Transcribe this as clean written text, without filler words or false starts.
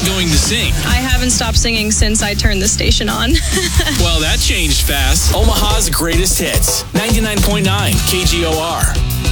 going to sing. I haven't stopped singing since I turned the station on. Well, that changed fast. Omaha's greatest hits. 99.9 KGOR.